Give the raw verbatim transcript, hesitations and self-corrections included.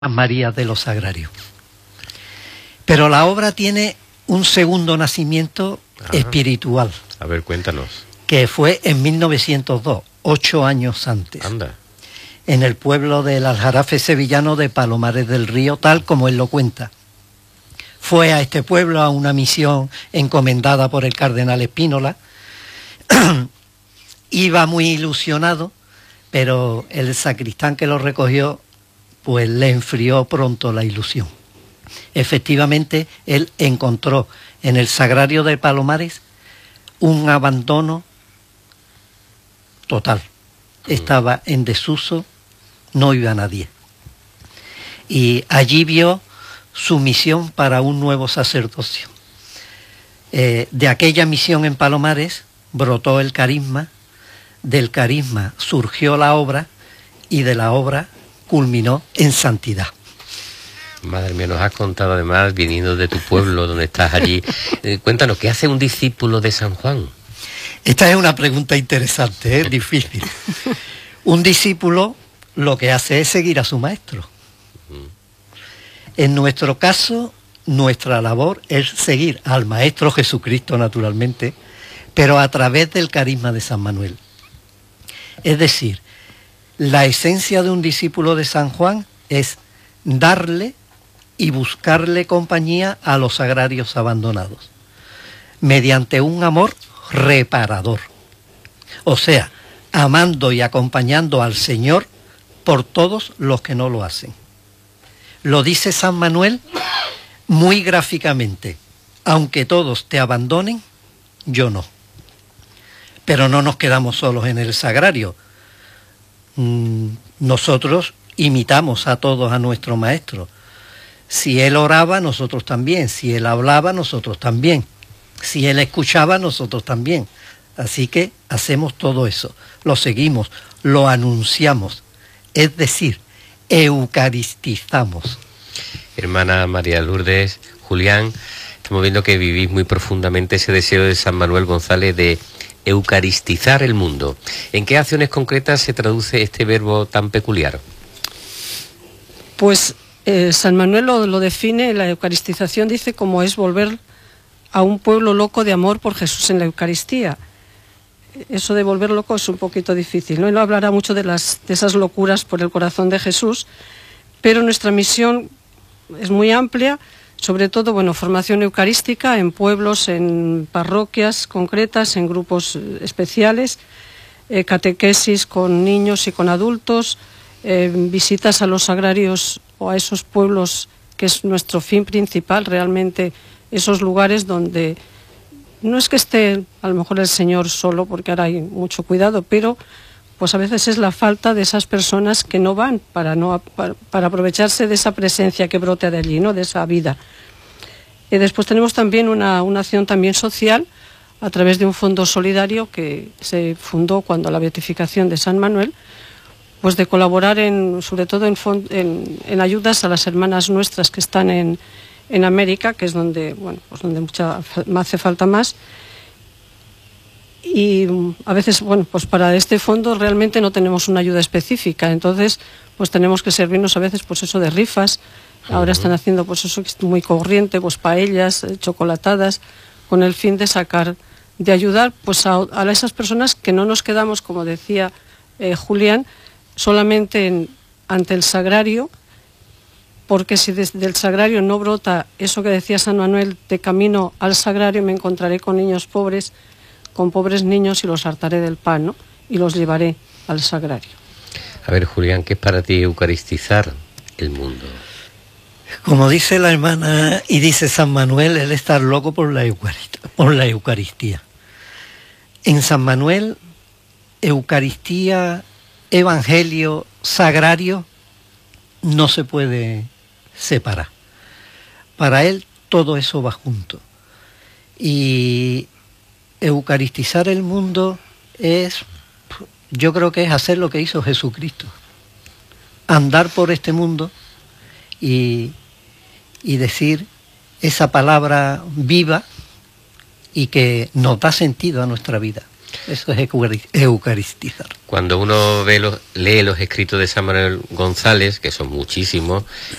María de los Sagrarios. Pero la obra tiene un segundo nacimiento Ajá. espiritual. A ver, cuéntanos. Que fue en mil novecientos dos, ocho años antes. Anda. En el pueblo del Aljarafe sevillano de Palomares del Río, tal como él lo cuenta. Fue a este pueblo a una misión encomendada por el cardenal Espínola. Iba muy ilusionado, pero el sacristán que lo recogió pues le enfrió pronto la ilusión. Efectivamente, él encontró en el Sagrario de Palomares un abandono total. Estaba en desuso, no iba nadie. Y allí vio su misión para un nuevo sacerdocio. Eh, de aquella misión en Palomares brotó el carisma, del carisma surgió la obra y de la obra culminó en santidad. Madre mía, nos has contado además, viniendo de tu pueblo, donde estás allí. Eh, cuéntanos, ¿qué hace un discípulo de San Juan? Esta es una pregunta interesante, es ¿eh? difícil. Un discípulo lo que hace es seguir a su maestro. En nuestro caso, nuestra labor es seguir al Maestro Jesucristo, naturalmente, pero a través del carisma de San Manuel. Es decir, la esencia de un discípulo de San Juan es darle y buscarle compañía a los sagrarios abandonados, mediante un amor reparador. O sea, amando y acompañando al Señor por todos los que no lo hacen. Lo dice San Manuel muy gráficamente: aunque todos te abandonen, yo no. Pero no nos quedamos solos en el sagrario. Nosotros imitamos a todos a nuestro maestro. Si él oraba, nosotros también. Si él hablaba, nosotros también. Si él escuchaba, nosotros también. Así que hacemos todo eso. Lo seguimos, lo anunciamos. Es decir, eucaristizamos. Hermana María Lourdes, Julián, estamos viendo que vivís muy profundamente ese deseo de San Manuel González de eucaristizar el mundo. ¿En qué acciones concretas se traduce este verbo tan peculiar? Pues eh, San Manuel lo, lo define, la eucaristización dice como es volver a un pueblo loco de amor por Jesús en la Eucaristía. Eso de volver loco es un poquito difícil, ¿no? Él hablará mucho de, las, de esas locuras por el corazón de Jesús, pero nuestra misión es muy amplia. Sobre todo, bueno, formación eucarística en pueblos, en parroquias concretas, en grupos especiales, eh, catequesis con niños y con adultos, eh, visitas a los sagrarios o a esos pueblos, que es nuestro fin principal, realmente esos lugares donde no es que esté a lo mejor el Señor solo, porque ahora hay mucho cuidado, pero pues a veces es la falta de esas personas que no van para, no, para, para aprovecharse de esa presencia que brota de allí, ¿no? De esa vida. Y después tenemos también una, una acción también social a través de un fondo solidario que se fundó cuando la beatificación de San Manuel, pues de colaborar en, sobre todo en, en, en ayudas a las hermanas nuestras que están en, en América, que es donde, bueno, pues donde mucha, me hace falta más. Y a veces, bueno, pues para este fondo realmente no tenemos una ayuda específica, entonces pues tenemos que servirnos a veces pues eso de rifas. Ahora están haciendo pues eso que es muy corriente, pues paellas, eh, chocolatadas, con el fin de sacar, de ayudar pues a, a esas personas que no nos quedamos, como decía eh, Julián, solamente en, ante el sagrario, porque si desde el sagrario no brota eso que decía San Manuel, de camino al sagrario me encontraré con niños pobres, con pobres niños y los hartaré del pan, ¿no? Y los llevaré al sagrario. A ver, Julián, ¿qué es para ti eucaristizar el mundo? Como dice la hermana y dice San Manuel, él está loco por la Eucaristía, por la Eucaristía. En San Manuel, Eucaristía, Evangelio, Sagrario, no se puede separar. Para él todo eso va junto. Y eucaristizar el mundo es, yo creo que es hacer lo que hizo Jesucristo. Andar por este mundo y, y decir esa palabra viva y que nos da sentido a nuestra vida. Eso es eucari- eucaristizar. Cuando uno ve los, lee los escritos de San Manuel González, que son muchísimos,